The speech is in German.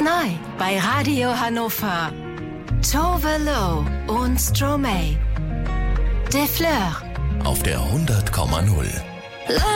neu bei Radio Hannover. Tove Lo und Stromae. De Fleur. Auf der 100,0.